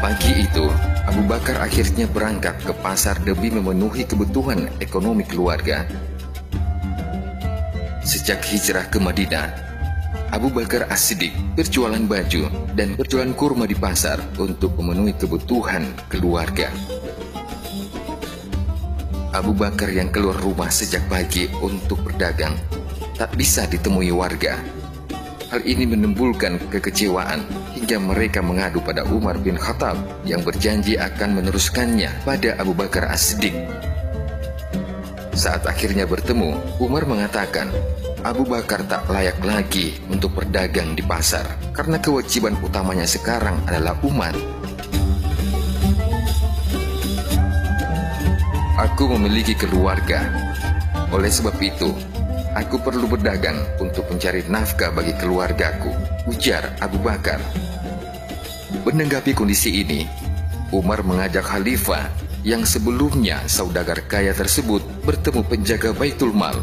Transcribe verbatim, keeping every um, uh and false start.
Pagi itu, Abu Bakar akhirnya berangkat ke pasar demi memenuhi kebutuhan ekonomi keluarga. Sejak hijrah ke Madinah, Abu Bakar As-Siddiq berjualan baju dan berjualan kurma di pasar untuk memenuhi kebutuhan keluarga. Abu Bakar yang keluar rumah sejak pagi untuk berdagang tak bisa ditemui warga. Hal ini menimbulkan kekecewaan hingga mereka mengadu pada Umar bin Khattab yang berjanji akan meneruskannya pada Abu Bakar As-Siddiq. Saat akhirnya bertemu, Umar mengatakan Abu Bakar tak layak lagi untuk berdagang di pasar karena kewajiban utamanya sekarang adalah umat. Aku memiliki keluarga, oleh sebab itu aku perlu berdagang untuk mencari nafkah bagi keluargaku, ujar Abu Bakar. Menanggapi kondisi ini, Umar mengajak Khalifah yang sebelumnya saudagar kaya tersebut bertemu penjaga Baitul Mal